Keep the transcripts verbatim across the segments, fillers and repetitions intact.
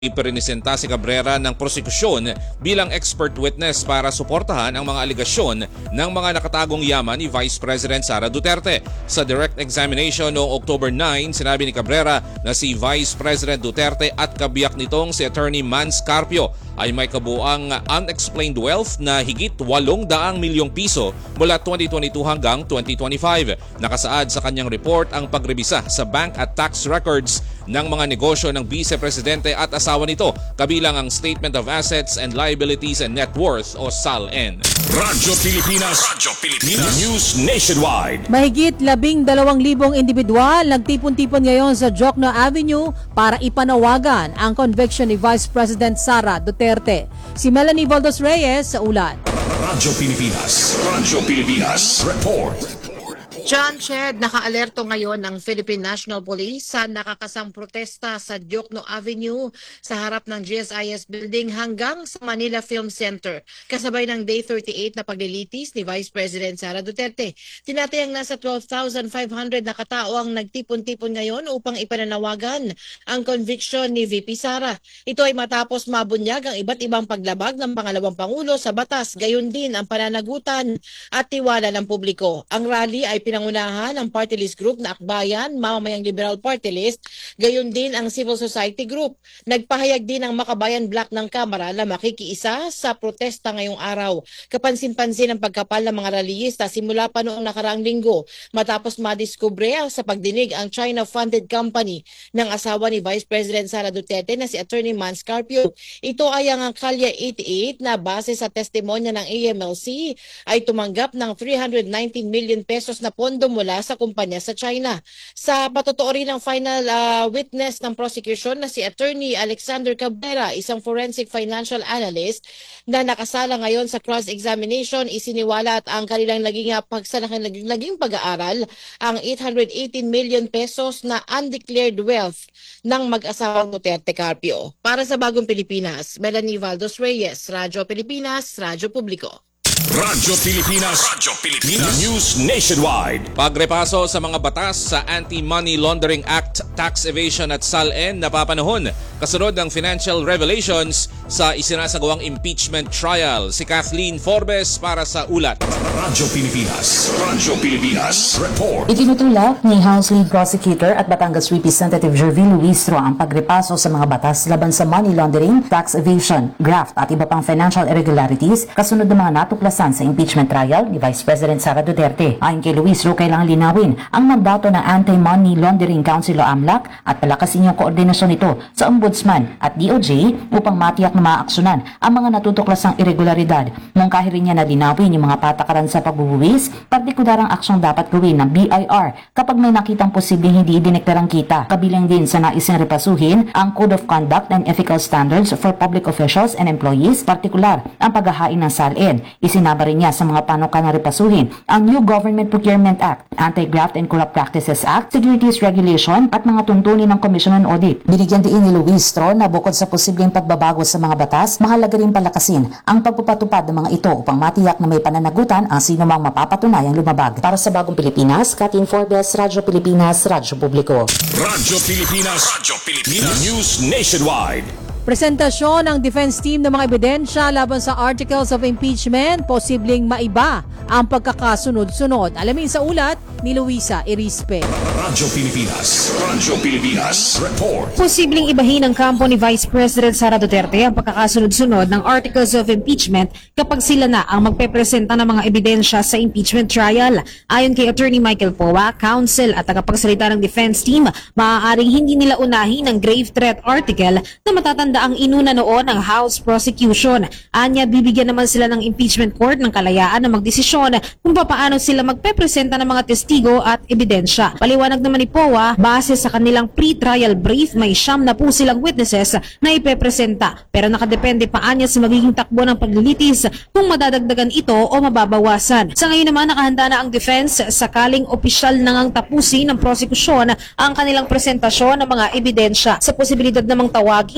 Ipresenta si Cabrera ng prosekusyon bilang expert witness para suportahan ang mga aligasyon ng mga nakatagong yaman ni Vice President Sara Duterte. Sa direct examination noong October nine, sinabi ni Cabrera na si Vice President Duterte at kabiyak nitong si Attorney Mans Carpio ay may kabuang unexplained wealth na higit walong daang milyong piso mula twenty twenty-two hanggang twenty twenty-five. Nakasaad sa kanyang report ang pagrebisa sa bank at tax records ng mga negosyo ng Vice Presidente at asawa nito, kabilang ang Statement of Assets and Liabilities and Net Worth o S A L N. Radyo Pilipinas, Radyo Pilipinas, News Nationwide. Mahigit labing dalawang libong individual nagtipon-tipon ngayon sa Jokno Avenue para ipanawagan ang conviction ni Vice President Sara Duterte. Si Melanie Valdos Reyes sa ulat. Radyo Pilipinas, Radyo Pilipinas, Report. John Ched, nakaalerto ngayon ng Philippine National Police sa nakakasang protesta sa Jokno Avenue sa harap ng G S I S Building hanggang sa Manila Film Center, kasabay ng Day thirty-eight na paglilitis ni Vice President Sara Duterte. Tinatayang nasa twelve thousand five hundred na katao ang nagtipon-tipon ngayon upang ipananawagan ang conviction ni V P Sara. Ito ay matapos mabunyag ang iba't ibang paglabag ng pangalawang Pangulo sa batas, gayon din ang pananagutan at tiwala ng publiko. Ang rally ay pinangunahan ang party list group na Akbayan, Mamamayang Liberal Party List, gayon din ang civil society group. Nagpahayag din ang Makabayan Bloc ng Kamara na makikiisa sa protesta ngayong araw. Kapansin-pansin ang pagkapal ng mga rallyista simula pa noong nakaraang linggo matapos madiskubre sa pagdinig ang China-funded company ng asawa ni Vice President Sara Duterte na si Attorney Mans Carpio. Ito ay ang Kalya eighty-eight na base sa testimonya ng A M L C ay tumanggap ng three hundred nineteen million pesos na pondo mula sa kumpanya sa China. Sa patotoo rin ng final uh, witness ng prosecution na si Attorney Alexander Cabrera, isang forensic financial analyst na nakasala ngayon sa cross-examination, isiniwala at ang kanilang naging pagsalaking naging, naging pag-aaral ang eight hundred eighteen million pesos na undeclared wealth ng mag-asawang Duterte Carpio. Para sa Bagong Pilipinas, Melanie Valdos Reyes, Radyo Pilipinas, Radyo Publiko. Radyo Pilipinas, Radyo Pilipinas, News Nationwide. Pagrepaso sa mga batas sa Anti-Money Laundering Act, Tax Evasion at S A L N napapanahon kasunod ng financial revelations sa isinasagawang impeachment trial. Si Kathleen Forbes para sa ulat. Radyo Pilipinas, Radyo Pilipinas, Report. Itinutulak ni House Lead Prosecutor at Batangas Representative Jervin Luistro ang pagrepaso sa mga batas laban sa money laundering, tax evasion, graft at iba pang financial irregularities kasunod ng mga natuklasan sa impeachment trial ni Vice President Sara Duterte. Ayon kay Luistro, kailangang linawin ang mandato ng Anti-Money Laundering Council o AMLAC at palakasin yung koordinasyon nito sa Ombudsman at D O J upang matiyak na maaksyonan ang mga natutuklasang irregularidad. Mungkahi rin niya na linawin yung mga patakaran sa pagbubuwis, partikularang aksyong dapat gawin ng B I R kapag may nakitang posibleng hindi dineklarang kita. Kabilang din sa naisang repasuhin ang Code of Conduct and Ethical Standards for Public Officials and Employees, partikular ang paghahain ng S A L N. Isinaba rin niya sa mga panukang repasuhin ang New Government Procurement Act, Anti-Graft and Corrupt Practices Act, Securities Regulation at mga tuntunin ng Commission on Audit. Binigyan din ni Luistro na bukod sa posibleng pagbabago sa mga batas, mahalaga rin palakasin ang pagpapatupad ng mga ito upang matiyak na may pananagutan ang sino mang mapapatunayang lumabag. Para sa Bagong Pilipinas, Kathleen Forbes, Radyo Pilipinas, Radyo Publiko. Radyo Pilipinas, Radyo Pilipinas, News Nationwide. Presentasyon ng defense team ng mga ebidensya laban sa articles of impeachment, posibleng maiba ang pagkakasunod-sunod. Alamin sa ulat ni Luisa Irispe. Radyo Pilipinas, Radyo Pilipinas, Report. Posibleng ibahin ng kampo ni Vice President Sara Duterte ang pagkakasunod-sunod ng articles of impeachment kapag sila na ang magpepresenta ng mga ebidensya sa impeachment trial. Ayon kay Attorney Michael Poa, counsel at tagapagsalita ng defense team, maaaring hindi nila unahin ang grave threat article na matatanda ang inuna noon ng House prosecution. Anya, bibigyan naman sila ng impeachment court ng kalayaan na magdesisyon kung paano sila magpepresenta ng mga testigo at ebidensya. Paliwanag naman ni Poa, base sa kanilang pre-trial brief, may siyam na po silang witnesses na ipepresenta. Pero nakadepende pa anya sa magiging takbo ng paglilitis kung madadagdagan ito o mababawasan. Sa ngayon naman, nakahanda na ang defense sakaling opisyal nang tapusin ng prosekusyon ang kanilang presentasyon ng mga ebidensya. Sa posibilidad namang tawagin si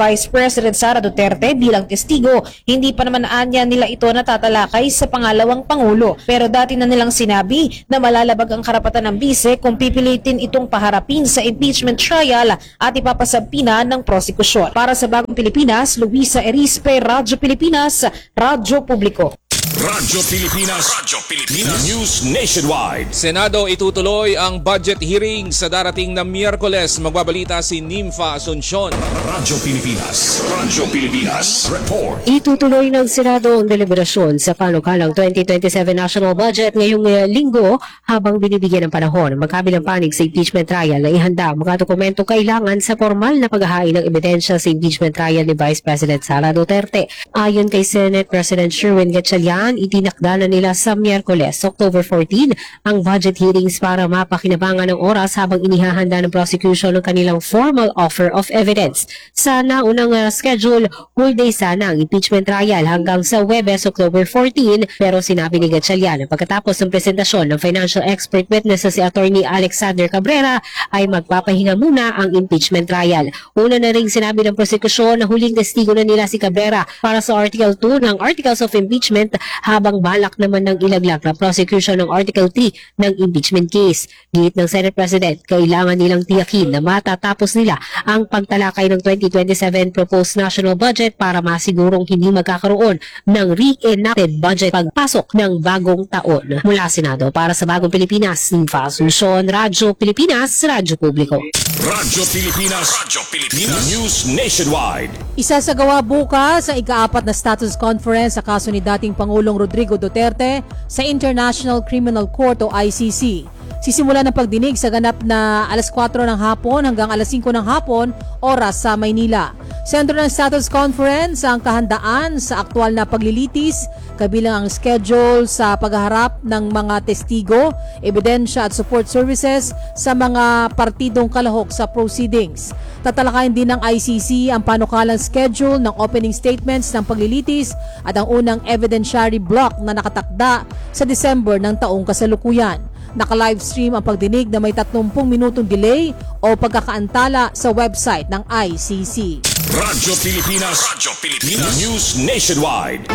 Vice President Sara Duterte bilang testigo. Hindi pa naman anya nila ito natatalakay sa pangalawang Pangulo. Pero dati na nilang sinabi na malalabag ang karapatan ng bise kung pipilitin itong paharapin sa impeachment trial at ipapasabpina ng prosekusyon. Para sa Bagong Pilipinas, Luisa Erispe, Radyo Pilipinas, Radyo Publiko. Radyo Pilipinas. Radyo Pilipinas. News Nationwide. Senado itutuloy ang budget hearing sa darating na Miyerkules. Magbabalita si Nympha Asuncion. Radyo Pilipinas. Radyo Pilipinas. Report. Itutuloy ng Senado ang deliberasyon sa panukalang twenty twenty-seven national budget ngayong uh, linggo habang binibigyan ng panahon ang magkabilang panig sa impeachment trial na ihanda ang mga dokumento kailangan sa formal na paghahain ng ebidensya sa impeachment trial ni Vice President Sara Duterte. Ayon kay Senate President Sherwin Gatchalian, itinakda na nila sa Miyerkules, October fourteen, ang budget hearings para mapakinabangan ng oras habang inihahanda ng prosecution ng kanilang formal offer of evidence. Sa naunang uh, schedule, whole day sana ang impeachment trial hanggang sa Huwebes, October fourteen, pero sinabi ni Gatchalian na pagkatapos ng presentasyon ng financial expert witness na si Attorney Alexander Cabrera ay magpapahinga muna ang impeachment trial. Una na ring sinabi ng prosecution na huling testigo na nila si Cabrera para sa Article two ng Articles of Impeachment habang balak naman ng ilaglag na prosecution ng Article three ng impeachment case. Git ng Senate President, kailangan nilang tiyakin na matatapos nila ang pagtalakay ng twenty twenty-seven proposed national budget para masigurong hindi magkakaroon ng re-enacted budget pagpasok ng bagong taon. Mula Senado, para sa Bagong Pilipinas, Nympha Asuncion, Radyo Pilipinas, Radyo Publiko. Radyo Pilipinas. Radyo Pilipinas. News Nationwide. Isasagawa bukas ang ikaapat na status conference sa kaso ni dating Pangulong Rodrigo Duterte sa International Criminal Court o I C C. Sisimula ng pagdinig sa ganap na alas kwatro ng hapon hanggang alas singko ng hapon, oras sa Maynila. Sentro ng status conference ang kahandaan sa aktwal na paglilitis, kabilang ang schedule sa paghaharap ng mga testigo, ebidensya at support services sa mga partidong kalahok sa proceedings. Tatalakayin din ng I C C ang panukalang schedule ng opening statements ng paglilitis at ang unang evidentiary block na nakatakda sa December ng taong kasalukuyan. Naka-livestream ang pagdinig na may tatlumpu minutong delay o pagkakaantala sa website ng I C C. Radyo Pilipinas. Radyo Pilipinas. News Nationwide.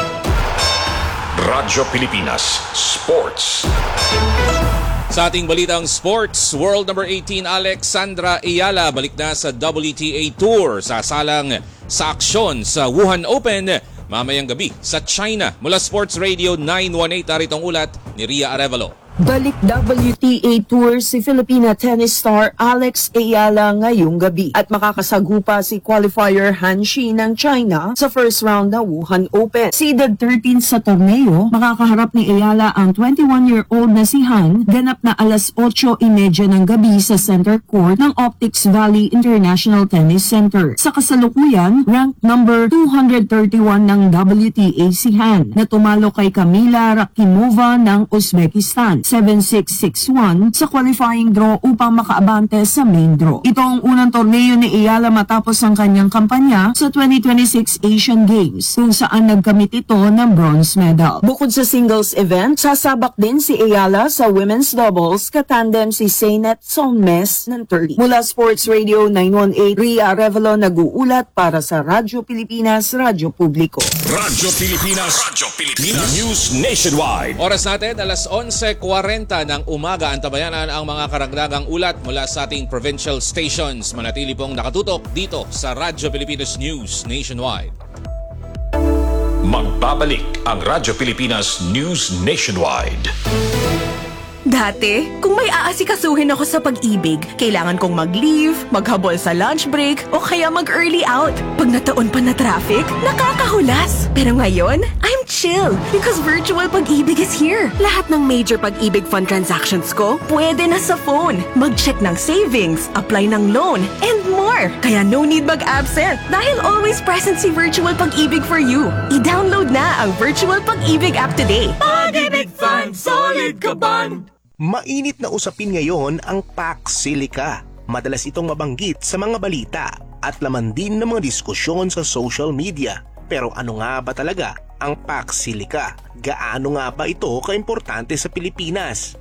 Radyo Pilipinas. Sports. Sa ating balitang sports, World number eighteen Alexandra Ayala balik na sa W T A Tour. Sasalang sa aksyon sa Wuhan Open mamayang gabi sa China. Mula Sports Radio nine one eight, narito ang ulat ni Ria Arevalo. Balik W T A Tour si Filipina tennis star Alex Ayala ngayong gabi at makakasagupa si qualifier Han Xi ng China sa first round ng Wuhan Open. Seeded thirteenth sa torneo, makakaharap ni Ayala ang twenty-one-year-old na si Han ganap na alas otso trenta ng gabi sa center court ng Optics Valley International Tennis Center. Sa kasalukuyan, ranked number two hundred thirty-one ng W T A si Han na tumalo kay Kamila Rakimova ng Uzbekistan seven six six one sa qualifying draw upang makaabante sa main draw. Ito ang unang torneo ni Ayala matapos ang kanyang kampanya sa twenty twenty-six Asian Games kung saan nagkamit ito ng bronze medal. Bukod sa singles event, sasabak din si Ayala sa women's doubles katandem si Seinet Sonmes ng thirty. Mula Sports Radio nine one eight, Ria Arevalo nag-uulat para sa Radyo Pilipinas, Radyo Publiko. Radyo Pilipinas. Radyo Pilipinas. News Nationwide. Oras natin, alas onse kwarenta ng umaga. Antabayanan ang mga karagdagang ulat mula sa ating provincial stations. Manatili pong nakatutok dito sa Radyo Pilipinas News Nationwide. Magbabalik ang Radyo Pilipinas News Nationwide. Dati, kung may aasikasuhin ako sa pag-ibig, kailangan kong mag-leave, maghabol sa lunch break, o kaya mag-early out. Pag nataon pa na traffic, nakakahulas. Pero ngayon, I'm chill because virtual pag-ibig is here. Lahat ng major pag-ibig fund transactions ko, pwede na sa phone. Mag-check ng savings, apply ng loan, and more. Kaya no need mag-absent dahil always present si virtual pag-ibig for you. I-download na ang virtual pag-ibig app today. Pag-ibig Fund, solid ka ban! Mainit na usapin ngayon ang Pax Silica. Madalas itong mabanggit sa mga balita at laman din ng mga diskusyon sa social media. Pero ano nga ba talaga ang Pax Silica? Gaano nga ba ito kaimportante sa Pilipinas?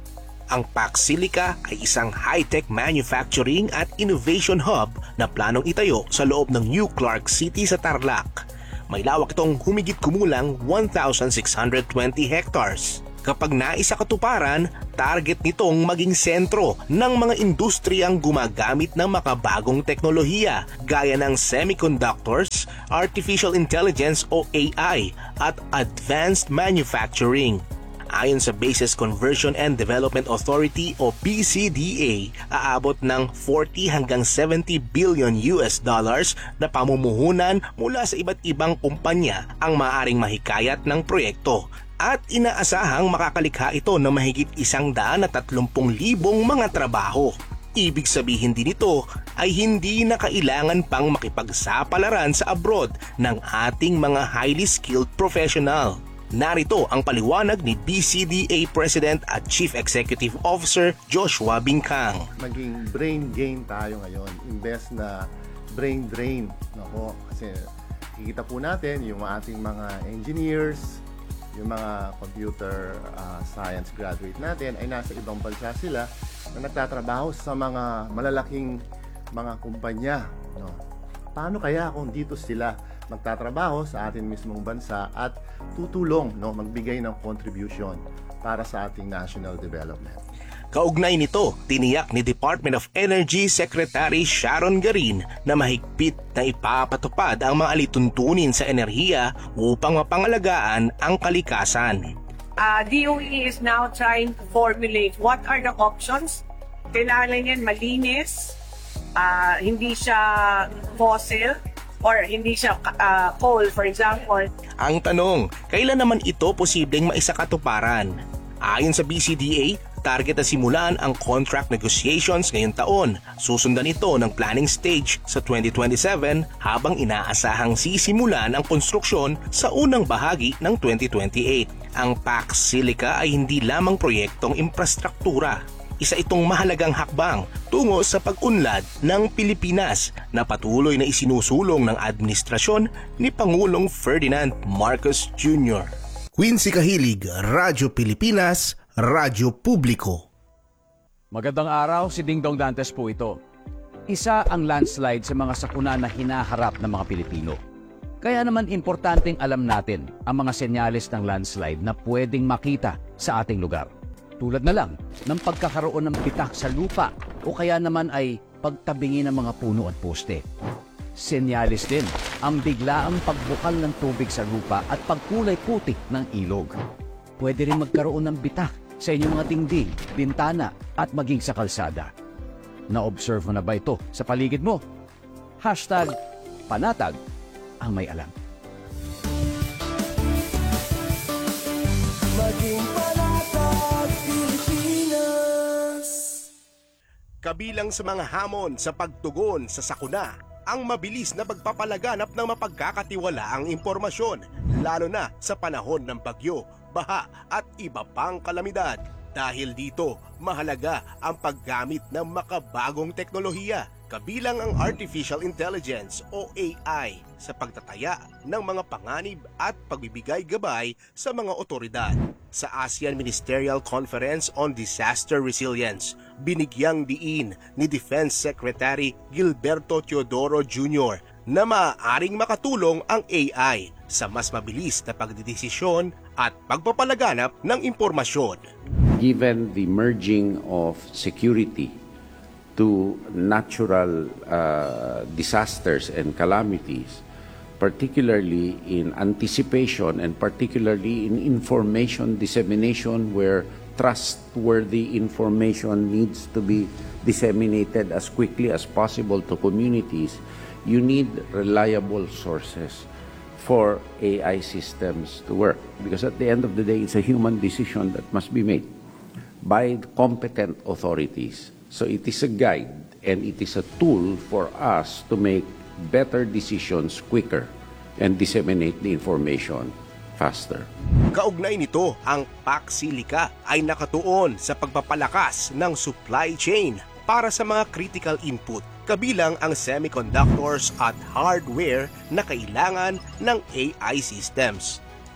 Ang Pax Silica ay isang high-tech manufacturing at innovation hub na planong itayo sa loob ng New Clark City sa Tarlac. May lawak itong humigit kumulang one thousand six hundred twenty hectares. Kapag naisa katuparan, target nitong maging sentro ng mga industriyang gumagamit ng makabagong teknolohiya gaya ng semiconductors, artificial intelligence o A I at advanced manufacturing. Ayon sa Bases Conversion and Development Authority o B C D A, aabot ng forty hanggang seventy billion U S dollars na pamumuhunan mula sa iba't ibang kumpanya ang maaaring mahikayat ng proyekto. At inaasahang makakalikha ito ng mahigit isang daan at tatlumpung libong mga trabaho. Ibig sabihin din ito ay hindi na kailangan pang makipagsapalaran sa abroad ng ating mga highly skilled professional. Narito ang paliwanag ni B C D A President at Chief Executive Officer Joshua Bingkang. Maging brain gain tayo ngayon, imbes na brain drain. Nako, kasi kikita po natin yung ating mga engineers, yung mga computer uh, science graduate natin ay nasa ibang bansa sila na nagtatrabaho sa mga malalaking mga kumpanya. No? Paano kaya kung dito sila magtatrabaho sa ating mismong bansa at tutulong, no, magbigay ng contribution para sa ating national development? Kaugnay nito, tiniyak ni Department of Energy Secretary Sharon Garin na mahigpit na ipapatupad ang mga alituntunin sa enerhiya upang mapangalagaan ang kalikasan. Uh, D O E is now trying to formulate what are the options. Kailangan yan malinis, uh, hindi siya fossil, or hindi siya uh, coal, for example. Ang tanong, kailan naman ito posibleng maisakatuparan? Ayon sa B C D A, target na simulan ang contract negotiations ngayong taon. Susundan ito ng planning stage sa twenty twenty-seven habang inaasahang sisimulan ang konstruksyon sa unang bahagi ng twenty twenty-eight. Ang Pax Silica ay hindi lamang proyektong infrastruktura. Isa itong mahalagang hakbang tungo sa pag-unlad ng Pilipinas na patuloy na isinusulong ng administrasyon ni Pangulong Ferdinand Marcos Junior Quincy Kahilig, Radyo Pilipinas, Radyo Publiko. Magandang araw, si Dingdong Dantes po ito. Isa ang landslide sa mga sakuna na hinaharap ng mga Pilipino. Kaya naman importanteng alam natin ang mga senyales ng landslide na pwedeng makita sa ating lugar. Tulad na lang ng pagkakaroon ng bitak sa lupa o kaya naman ay pagtabingi ng mga puno at poste. Senyales din ang biglaang pagbukal ng tubig sa lupa at pagkulay puti ng ilog. Pwede rin magkaroon ng bitak sa inyong mga dingding, bintana at maging sa kalsada. Na-observe mo na ba ito sa paligid mo? Hashtag panatag ang may alam. Maging panatag Pilipinas. Kabilang sa mga hamon sa pagtugon sa sakuna, ang mabilis na pagpapalaganap ng mapagkakatiwalaang impormasyon, lalo na sa panahon ng bagyo, baha at iba pang kalamidad. Dahil dito, mahalaga ang paggamit ng makabagong teknolohiya, kabilang ang Artificial Intelligence o A I sa pagtataya ng mga panganib at pagbibigay gabay sa mga otoridad. Sa ASEAN Ministerial Conference on Disaster Resilience, binigyang diin ni Defense Secretary Gilberto Teodoro Junior na maaaring makatulong ang A I sa mas mabilis na pagdidesisyon at pagpapalaganap ng impormasyon. Given the merging of security to natural uh, disasters and calamities, particularly in anticipation and particularly in information dissemination where trustworthy information needs to be disseminated as quickly as possible to communities, you need reliable sources for A I systems to work. Because at the end of the day, it's a human decision that must be made by competent authorities. So it is a guide and it is a tool for us to make better decisions quicker and disseminate the information faster. Kaugnay nito, ang Pax Silica ay nakatuon sa pagpapalakas ng supply chain para sa mga critical input, kabilang ang semiconductors at hardware na kailangan ng A I systems.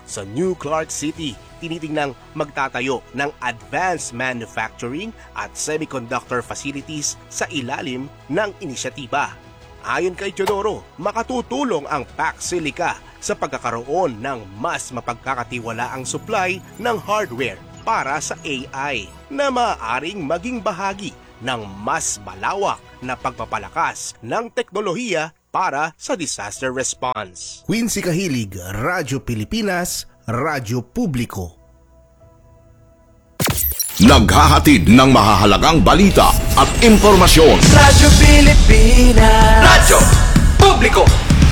Sa New Clark City, tinitingnang magtatayo ng advanced manufacturing at semiconductor facilities sa ilalim ng inisyatiba. Ayon kay Teodoro, makatutulong ang Pac Silica sa pagkakaroon ng mas mapagkakatiwalaang supply ng hardware para sa A I na maaaring maging bahagi ng mas malawak na pagpapalakas ng teknolohiya para sa disaster response. Quincy Kahilig, Radyo Pilipinas, Radyo Publiko. Naghahatid ng mahahalagang balita at impormasyon. Radyo Pilipinas. Radyo Publiko.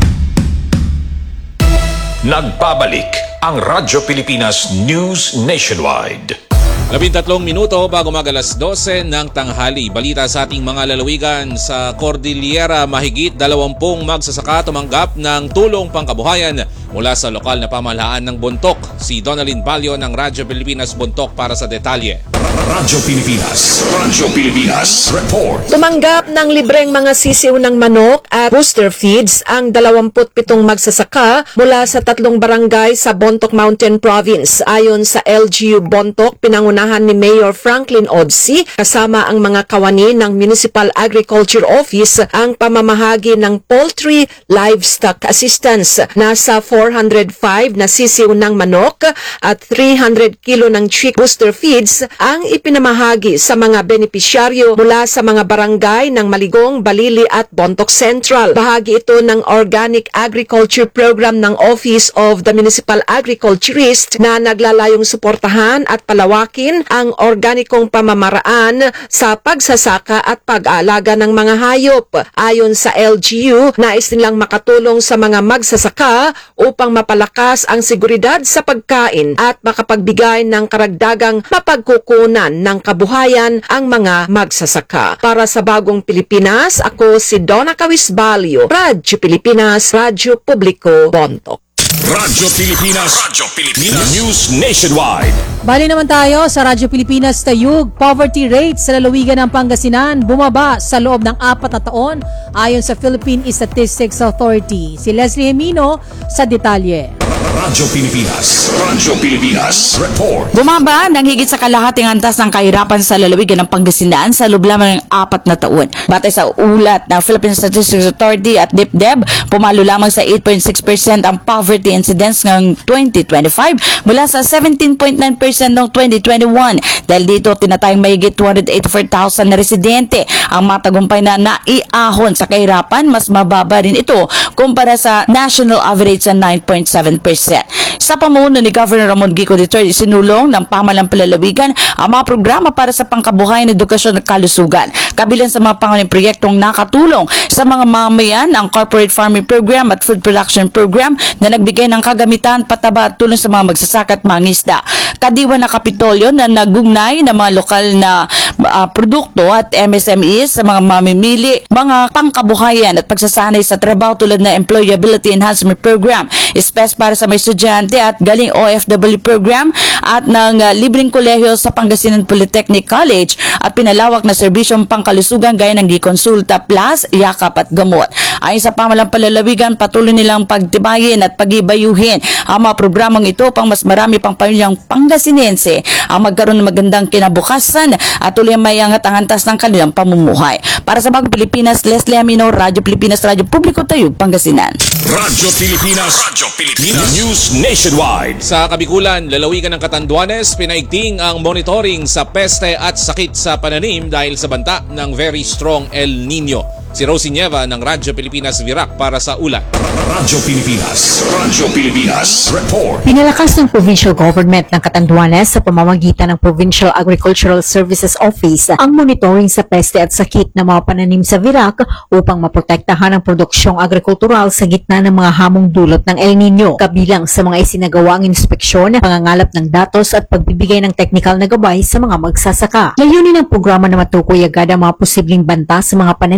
Nagbabalik ang Radyo Pilipinas News Nationwide. Labintatlong minuto bago mag-alas dose ng tanghali. Balita sa ating mga lalawigan. Sa Cordillera, mahigit dalawampung magsasaka tumanggap ng tulong pangkabuhayan mula sa lokal na pamahalaan ng Bontoc. Si Donalyn Balyo ng Radyo Pilipinas Bontoc para sa detalye. Radyo Pilipinas, Radyo Pilipinas, report. Tumanggap ng libreng mga sisiw ng manok at booster feeds ang dalawampu't pitong magsasaka mula sa tatlong barangay sa Bontoc Mountain Province. Ayon sa L G U Bontoc, pinangunahan ni Mayor Franklin Odsi kasama ang mga kawani ng Municipal Agriculture Office ang pamamahagi ng Poultry Livestock Assistance. Nasa four hundred five na sisiw ng manok at three hundred kilo ng chick booster feeds ang ipinamahagi sa mga benepisyaryo mula sa mga barangay ng Maligong, Balili at Bontoc Central. Bahagi ito ng Organic Agriculture Program ng Office of the Municipal Agriculturist na naglalayong suportahan at palawakin ang organikong pamamaraan sa pagsasaka at pag-aalaga ng mga hayop. Ayon sa L G U, nais nilang makatulong sa mga magsasaka upang mapalakas ang seguridad sa pagkain at makapagbigay ng karagdagang mapagkukunan ng kabuhayan ang mga magsasaka. Para sa Bagong Pilipinas, ako si Donna Cawisbalio, Radyo Pilipinas, Radyo Publiko, Bontoc. Radyo Pilipinas, Radyo Pilipinas News Nationwide. Bali naman tayo sa Radyo Pilipinas Tayug. Poverty rate sa lalawigan ng Pangasinan bumaba sa loob ng apat na taon ayon sa Philippine Statistics Authority. Si Leslie Emino sa detalye. Radyo Pilipinas, Radyo Pilipinas, report. Bumaba ng higit sa kalahating antas ng kahirapan sa lalawigan ng Pangasinan sa loob lamang ng apat na taon. Batay sa ulat ng Philippine Statistics Authority at DepDep, pumalo lamang sa eight point six percent ang poverty incidence ng twenty twenty-five mula sa seventeen point nine percent noong twenty twenty-one. Dahil dito, tinatayang mahigit two hundred eighty-four thousand na residente ang matagumpay na naiahon sa kahirapan. Mas mababa rin ito kumpara sa national average sa nine point seven percent. Sa pamuno ni Governor Ramon Gico the third, isinulong ng pamahalang palalawigan ang mga programa para sa pangkabuhayan, edukasyon at kalusugan. Kabilang sa mga pangunahing proyektong nakatulong sa mga mamayan ang Corporate Farming Program at Food Production Program na nagbigay ng kagamitan, pataba at tulong sa mga magsasaka at mangisda. Kadiwa na Kapitolyo na nagugnay ng mga lokal na uh, produkto at M S M Es sa mga mamimili, mga pangkabuhayan at pagsasanay sa trabaho tulad na Employability Enhancement Program, espes para sa mga estudyante at galing O F W program at ng uh, libreng kolehiyo sa Pangasinan Polytechnic College at pinalawak na serbisyong pangkalusugan gaya ng Gikonsulta Plus, Yakap at Gamot. Ayon sa pamahalang palalawigan, patuloy nilang pagtibayin at pagibayuhin ang mga programang ito pang mas marami pang pamilyang Pangasinense ang magkaroon ng magandang kinabukasan at tuloy may angat ang antas ng kanilang pamumuhay. Para sa Bagong Pilipinas, Leslie Amino, Radyo Pilipinas, Radyo Publiko Tayug, Pangasinan. Radyo Pilipinas, Radyo Pilipinas News Nationwide. Sa Kabikulan, lalawigan ng Catanduanes, pinaigting ang monitoring sa peste at sakit sa pananim dahil sa banta ng very strong El Nino. Si Rosie Nieva ng Radyo Pilipinas Virac para sa ulat. Radyo Pilipinas, Radyo Pilipinas, report. Pinalakas ng Provincial Government ng Catanduanes sa pamamagitan ng Provincial Agricultural Services Office ang monitoring sa peste at sakit ng mga pananim sa Virac upang maprotektahan ang produksyong agrikultural sa gitna ng mga hamong dulot ng El Nino. Kabilang sa mga isinagawang inspeksyon, pangangalap ng datos at pagbibigay ng teknikal na gabay sa mga magsasaka. Layunin ng programa na matukoy agad ang mga posibleng banta sa mga pananim at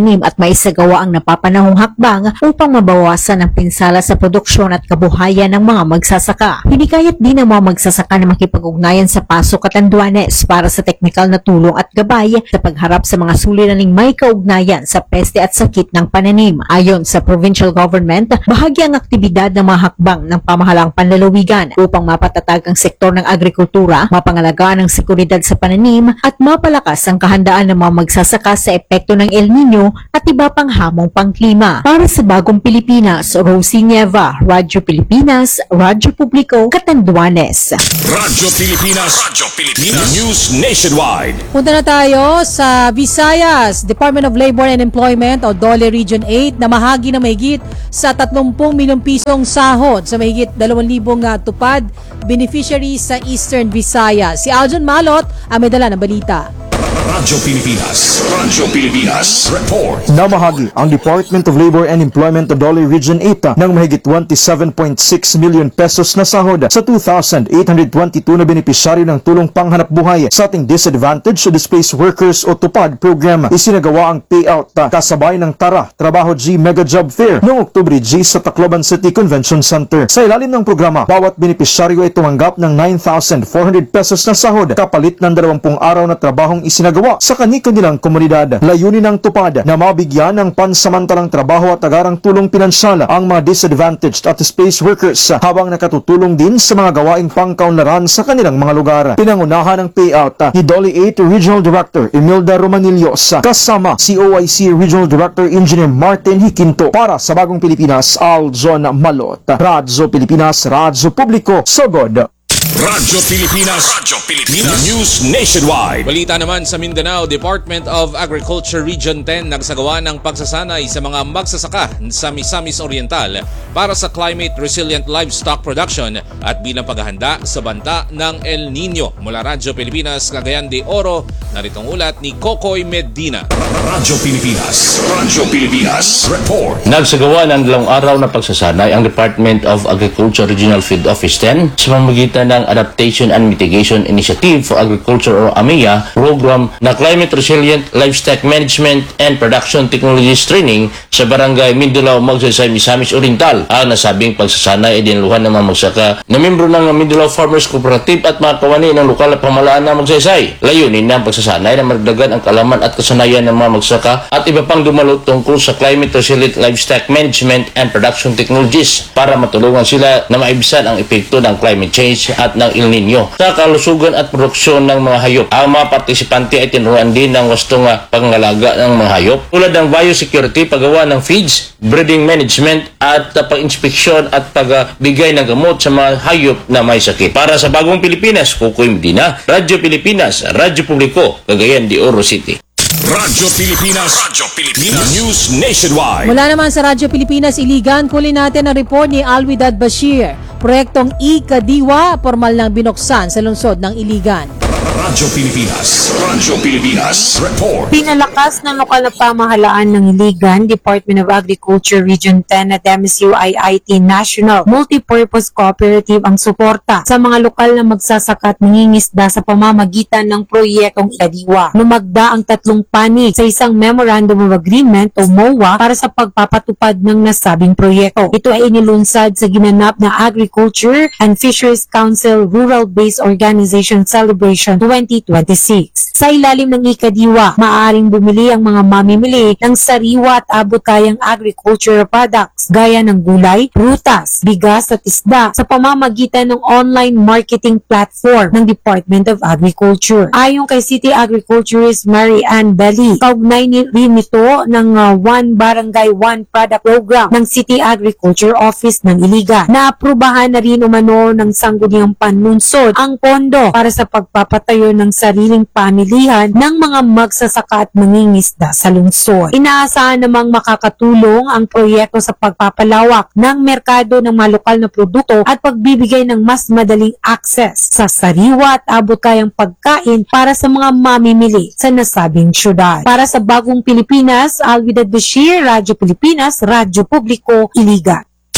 maisagawa ang napapanahong hakbang upang mabawasan ang pinsala sa produksyon at kabuhayan ng mga magsasaka. Hinikayat din ng mga magsasaka na makipag-ugnayan sa Paso Catanduanes para sa teknikal na tulong at gabay sa pagharap sa mga suliraning may kaugnayan sa peste at sakit ng pananim. Ayon sa provincial government, bahagi ang aktibidad ng mga hakbang ng pamahalaang panlalawigan upang mapatatag ang sektor ng agrikultura, mapangalagaan ang seguridad sa pananim at mapalakas ang kahandaan ng mga magsasaka sa epekto ng El Nino at iba pang hamong pangklima. Para sa Bagong Pilipinas, Rosie Nieva, Radyo Pilipinas, Radyo Publiko, Catanduanes. Radyo Pilipinas, Radyo Pilipinas, News Nationwide. Punta na tayo sa Visayas. Department of Labor and Employment o DOLE Region eight na mahagi na mahigit sa thirty milyong pisong sahod sa mahigit dalawang libong uh, tupad beneficiaries sa Eastern Visayas. Si Aljon Malot ang may dala ng balita. Radyo Pilipinas, Radyo Pilipinas, Report. Namahagi ang Department of Labor and Employment of DOLE Region eight ng mahigit twenty-seven point six million pesos na sahod sa two thousand eight hundred twenty-two na benepisyaryo ng tulong panghanap buhay sa ating disadvantaged displaced workers o TUPAD program. Isinagawa ang payout kasabay ng Tara Trabaho G Mega Job Fair noong Oktubre G sa Tacloban City Convention Center. Sa ilalim ng programa, bawat benepisyaryo ay tumanggap ng nine thousand four hundred pesos na sahod kapalit ng dalawampung araw na trabahong isinagawa sa kani-kanilang komunidad. Layunin ng TUPAD na mabigyan ng pansamantalang trabaho at agarang tulong pinansyal ang mga disadvantaged at displaced workers habang nakatutulong din sa mga gawaing pangkaunlaran sa kanilang mga lugar. Pinangunahan ng payout ni DOLE eight Regional Director Imelda Romanillos kasama si O I C Regional Director Engineer Martin Hikinto. Para sa Bagong Pilipinas, Aljon Malot. Radyo Pilipinas, Radyo Publiko, Sogod. Radyo Pilipinas, Radyo Pilipinas, News Nationwide. Balita naman sa Mindanao, Department of Agriculture Region ten nagsagawa ng pagsasanay sa mga magsasaka sa Misamis Oriental para sa climate resilient livestock production at bilang paghahanda sa banta ng El Nino. Mula Radyo Pilipinas, Cagayan de Oro, naritong ulat ni Kokoy Medina. Radyo Pilipinas, Radyo Pilipinas, Report. Nagsagawa ng dalawang araw na pagsasanay ang Department of Agriculture Regional Field Office ten sa pamamagitan ng Adaptation and Mitigation Initiative for Agriculture o A M I A program na Climate Resilient Livestock Management and Production Technologies Training sa Barangay Mindulao, Magsaysay, Misamis Oriental. Ang nasabing pagsasanay ay dinluhan ng mga magsaka na membro ng Mindulao Farmers Cooperative at mga kawani ng lokal na pamahalaan ng Magsaysay. Layunin ng pagsasanay na magdagan ang kalaman at kasanayan ng mga magsaka at iba pang dumalo tungkol sa Climate Resilient Livestock Management and Production Technologies para matulungan sila na maibsan ang epekto ng climate change at ng El Nino sa kalusugan at produksyon ng mga hayop. Ang mga partisipante ay tinuruan din ng wastong pangangalaga ng mga hayop tulad ng biosecurity, paggawa ng feeds, breeding management at uh, pag-inspeksyon at pagbigay ng gamot sa mga hayop na may sakit. Para sa Bagong Pilipinas, Kukoy Medina, Radyo Pilipinas, Radyo Publiko, Cagayan de Oro City. Radyo Pilipinas, Radyo Pilipinas, News Nationwide. Mula naman sa Radyo Pilipinas Iligan, kunin natin ang report ni Alwidad Bashir. Proyektong I-Kadiwa, formal nang binuksan sa lungsod ng Iligan. Radyo Pilipinas, Radyo Pilipinas, Report. Pinalakas ng lokal na pamahalaan ng Iligan, Department of Agriculture Region ten at M S U I I T National Multipurpose Cooperative ang suporta sa mga lokal na magsasaka at nangingisda sa pamamagitan ng proyektong I-Kadiwa. Lumagda ang tatlong panig sa isang Memorandum of Agreement o M O A para sa pagpapatupad ng nasabing proyekto. Ito ay inilunsad sa ginanap na Agriculture and Fisheries Council Rural Based Organization Celebration twenty twenty-six. Sa ilalim ng I-Kadiwa, maaaring bumili ang mga mamimili ng sariwa at abot-kayang agricultural products gaya ng gulay, prutas, bigas at isda sa pamamagitan ng online marketing platform ng Department of Agriculture. Ayon kay City Agriculturist Mary Ann Belly, kaugnay rin nito ng uh, One Barangay One Product Program ng City Agriculture Office ng Iligan. Naaprubahan na rin umano ng sangguniang panunsod ang pondo para sa pagpapatayo ng sariling pamilihan ng mga magsasaka at mangingisda sa lungsod. Inaasahan namang makakatulong ang proyekto sa pagpapalawak ng merkado ng mga lokal na produkto at pagbibigay ng mas madaling access sa sariwa at abot-kayang pagkain para sa mga mamimili sa nasabing syudad. Para sa Bagong Pilipinas, Alwidad Bashir, Radyo Pilipinas, Radyo Publiko, Iligan.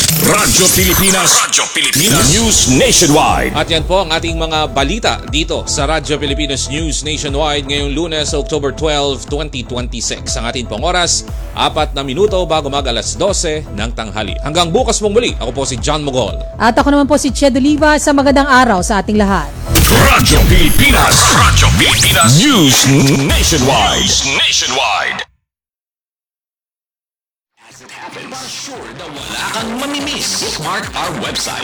Radyo Pilipinas. Radyo Pilipinas. News Nationwide. At yan po ang ating mga balita dito sa Radyo Pilipinas News Nationwide ngayong Lunes, October twelfth, twenty twenty-six. Ang ating pong oras, apat na minuto bago mag alas dose ng tanghali. Hanggang bukas mong muli, ako po si John Mogol. At ako naman po si Ched Oliva, sa magandang araw sa ating lahat. Radyo Pilipinas. Radyo Pilipinas. News Nationwide. News Nationwide. Para sure na wala kang mamimiss, bookmark our website